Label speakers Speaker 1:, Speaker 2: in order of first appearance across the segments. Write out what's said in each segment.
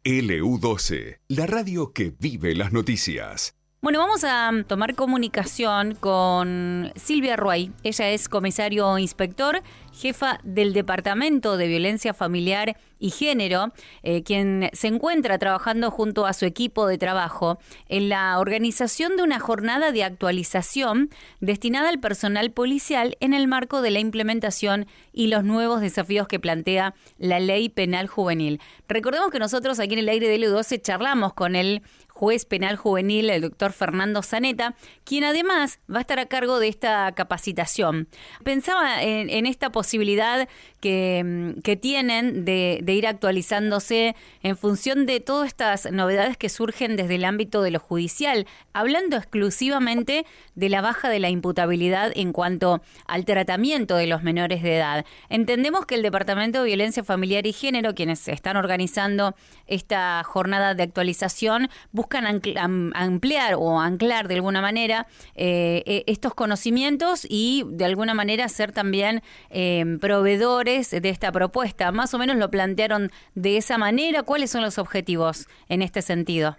Speaker 1: LU12, la radio que vive las noticias.
Speaker 2: Bueno, vamos a tomar comunicación con Silvia Ruay. Ella es comisario inspector, jefa del Departamento de Violencia Familiar y Género, quien se encuentra trabajando junto a su equipo de trabajo en la organización de una jornada de actualización destinada al personal policial en el marco de la implementación y los nuevos desafíos que plantea la Ley Penal Juvenil. Recordemos que nosotros aquí en el aire de LU12 charlamos con el juez penal juvenil, el doctor Fernando Zaneta, quien además va a estar a cargo de esta capacitación. Pensaba en esta posibilidad que tienen de ir actualizándose en función de todas estas novedades que surgen desde el ámbito de lo judicial, hablando exclusivamente de la baja de la imputabilidad en cuanto al tratamiento de los menores de edad. Entendemos que el Departamento de Violencia Familiar y Género, quienes están organizando esta jornada de actualización, buscan ampliar o anclar de alguna manera estos conocimientos y de alguna manera ser también proveedores de esta propuesta. Más o menos lo plantearon de esa manera. ¿Cuáles son los objetivos en este sentido?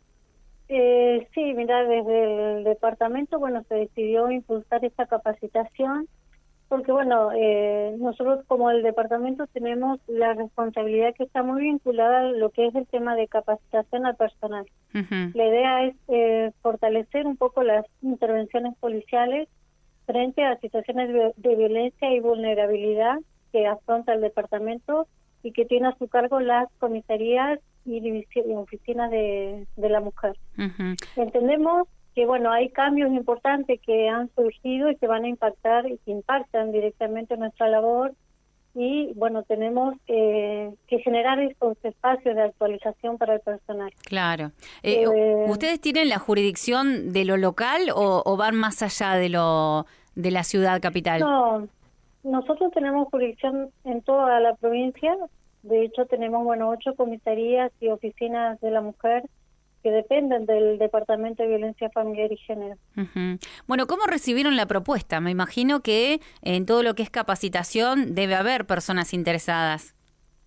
Speaker 3: Sí, mira, desde el departamento, se decidió impulsar esta capacitación porque, nosotros como el departamento tenemos la responsabilidad que está muy vinculada a lo que es el tema de capacitación al personal. Uh-huh. La idea es fortalecer un poco las intervenciones policiales frente a situaciones de violencia y vulnerabilidad que afronta el departamento y que tiene a su cargo las comisarías y oficinas de la mujer. Uh-huh. Entendemos que hay cambios importantes que han surgido y que van a impactar y que impactan directamente nuestra labor y tenemos que generar estos espacios de actualización para el personal.
Speaker 2: Claro. ¿Ustedes tienen la jurisdicción de lo local o van más allá de la ciudad capital?
Speaker 3: No, nosotros tenemos jurisdicción en toda la provincia. De hecho, tenemos 8 comisarías y oficinas de la mujer que dependen del Departamento de Violencia Familiar y Género.
Speaker 2: Uh-huh. Bueno, ¿cómo recibieron la propuesta? Me imagino que en todo lo que es capacitación debe haber personas interesadas.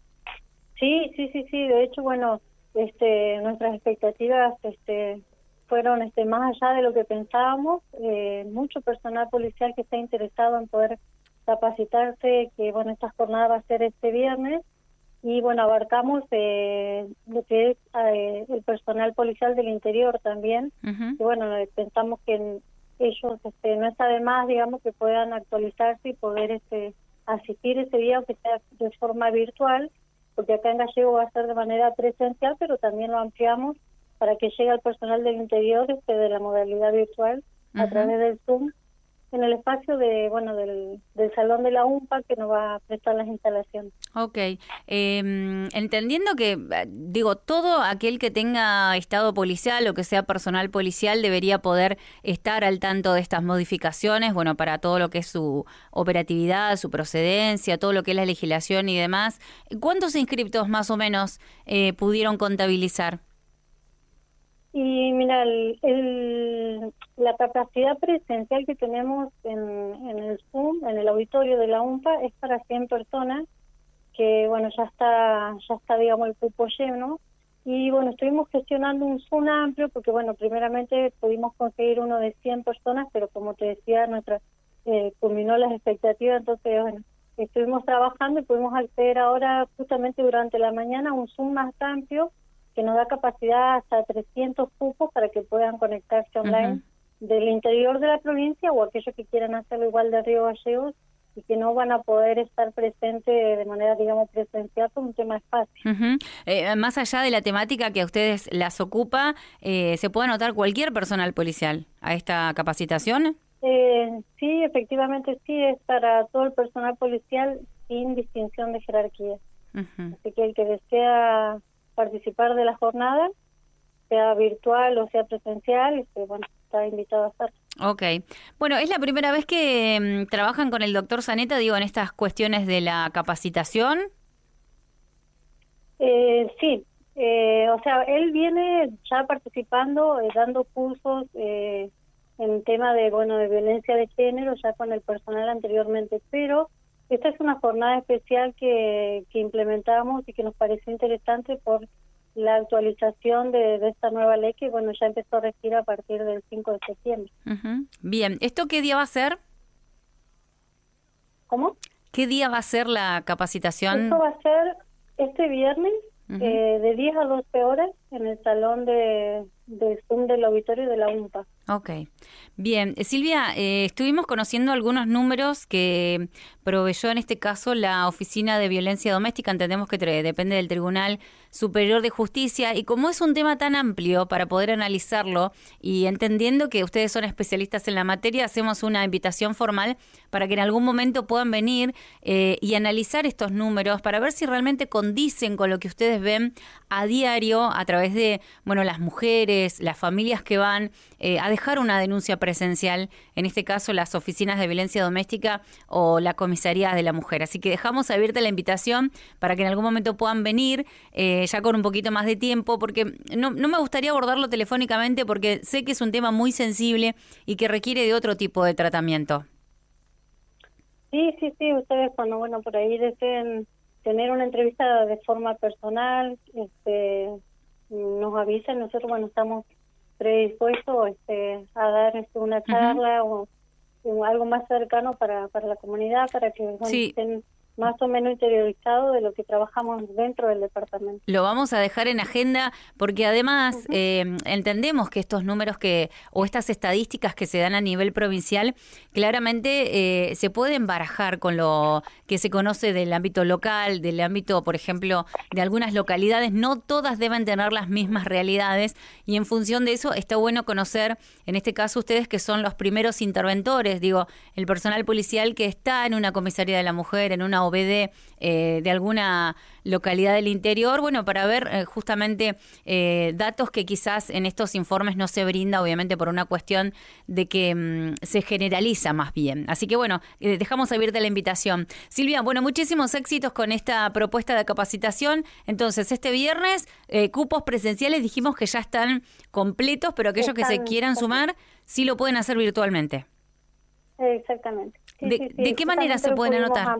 Speaker 3: Sí. De hecho, nuestras expectativas fueron más allá de lo que pensábamos. Mucho personal policial que está interesado en poder capacitarse, que esta jornada va a ser este viernes. Y abarcamos lo que es el personal policial del interior también. Uh-huh. Y pensamos que ellos no está de más, que puedan actualizarse y poder asistir ese día, aunque sea de forma virtual, porque acá en Gallego va a ser de manera presencial, pero también lo ampliamos para que llegue al personal del interior de la modalidad virtual. Uh-huh. A través del Zoom, en el espacio del salón de la UMPA que nos va a prestar las instalaciones.
Speaker 2: Okay, entendiendo que, todo aquel que tenga estado policial o que sea personal policial debería poder estar al tanto de estas modificaciones, para todo lo que es su operatividad, su procedencia, todo lo que es la legislación y demás. ¿Cuántos inscriptos más o menos pudieron contabilizar?
Speaker 3: Y mira, la capacidad presencial que tenemos en el Zoom, en el auditorio de la UMPA, es para 100 personas, que ya está el cupo lleno. Y estuvimos gestionando un Zoom amplio, porque primeramente pudimos conseguir uno de 100 personas, pero como te decía, culminó las expectativas, entonces estuvimos trabajando y pudimos acceder ahora justamente durante la mañana a un Zoom más amplio, que nos da capacidad hasta 300 cupos para que puedan conectarse online. Uh-huh. Del interior de la provincia o aquellos que quieran hacerlo igual de Río Gallegos y que no van a poder estar presentes de manera, presencial por un tema de espacio.
Speaker 2: Uh-huh. Más allá de la temática que a ustedes las ocupa, ¿se puede anotar cualquier personal policial a esta capacitación?
Speaker 3: Sí, efectivamente sí, es para todo el personal policial sin distinción de jerarquía. Uh-huh. Así que el que desea participar de la jornada, sea virtual o sea presencial, está invitado a estar.
Speaker 2: Okay. Bueno, ¿es la primera vez que trabajan con el doctor Zaneta, en estas cuestiones de la capacitación?
Speaker 3: Sí. Él viene ya participando, dando cursos en tema de violencia de género, ya con el personal anteriormente, pero esta es una jornada especial que implementamos y que nos pareció interesante por la actualización de esta nueva ley que, bueno, ya empezó a regir a partir del 5 de septiembre.
Speaker 2: Bien, ¿esto qué día va a ser?
Speaker 3: ¿Cómo?
Speaker 2: ¿Qué día va a ser la capacitación?
Speaker 3: Esto va a ser este viernes, de 10 a 12 horas, en el salón de Zoom del auditorio de la UNPA.
Speaker 2: Ok. Bien, Silvia, estuvimos conociendo algunos números que proveyó en este caso la Oficina de Violencia Doméstica. Entendemos que depende del Tribunal Superior de Justicia, y como es un tema tan amplio para poder analizarlo, y entendiendo que ustedes son especialistas en la materia, hacemos una invitación formal para que en algún momento puedan venir y analizar estos números para ver si realmente condicen con lo que ustedes ven a diario a través de, bueno, las mujeres, las familias que van a dejar una denuncia presencial, en este caso las oficinas de violencia doméstica o la comisaría de la mujer. Así que dejamos abierta la invitación para que en algún momento puedan venir ya con un poquito más de tiempo, porque no me gustaría abordarlo telefónicamente porque sé que es un tema muy sensible y que requiere de otro tipo de tratamiento.
Speaker 3: Sí, ustedes cuando, bueno, por ahí deseen tener una entrevista de forma personal, nos avisan, nosotros, bueno, estamos predispuestos a dar una charla o algo más cercano para la comunidad, para que estén más o menos interiorizado de lo que trabajamos dentro del departamento.
Speaker 2: Lo vamos a dejar en agenda porque además entendemos que estos números o estas estadísticas que se dan a nivel provincial claramente se pueden barajar con lo que se conoce del ámbito local, del ámbito, por ejemplo, de algunas localidades. No todas deben tener las mismas realidades, y en función de eso está bueno conocer, en este caso ustedes que son los primeros interventores, digo, el personal policial que está en una comisaría de la mujer, en una OBD de alguna localidad del interior, bueno, para ver justamente datos que quizás en estos informes no se brinda, obviamente por una cuestión de que se generaliza más bien. Así que bueno, dejamos abierta la invitación. Silvia, bueno, muchísimos éxitos con esta propuesta de capacitación. Entonces, este viernes, cupos presenciales dijimos que ya están completos, pero aquellos que se quieran sumar, sí lo pueden hacer virtualmente.
Speaker 3: Exactamente.
Speaker 2: ¿De qué manera se pueden anotar?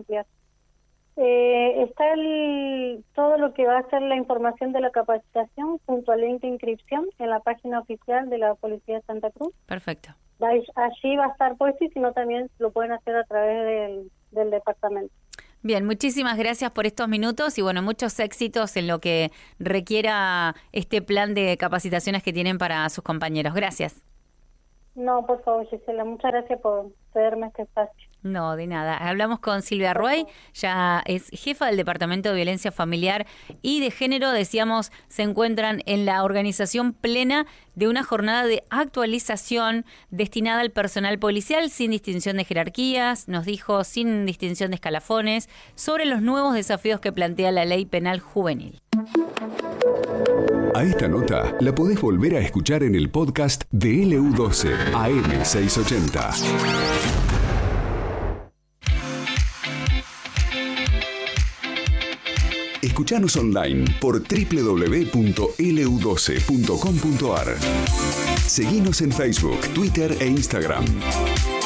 Speaker 3: Está todo lo que va a ser la información de la capacitación junto al link de inscripción en la página oficial de la Policía de Santa Cruz.
Speaker 2: Perfecto.
Speaker 3: Allí va a estar puesto, y si no también lo pueden hacer a través del departamento.
Speaker 2: Bien, muchísimas gracias por estos minutos y bueno, muchos éxitos en lo que requiera este plan de capacitaciones que tienen para sus compañeros. Gracias.
Speaker 3: No, por favor, Gisela, muchas gracias por cederme este espacio.
Speaker 2: No, de nada. Hablamos con Silvia Ruay, ya es jefa del Departamento de Violencia Familiar y de Género. Decíamos, se encuentran en la organización plena de una jornada de actualización destinada al personal policial sin distinción de jerarquías, nos dijo, sin distinción de escalafones, sobre los nuevos desafíos que plantea la Ley Penal Juvenil.
Speaker 1: A esta nota la podés volver a escuchar en el podcast de LU12 AM680. Escuchanos online por www.lu12.com.ar. Seguinos en Facebook, Twitter e Instagram.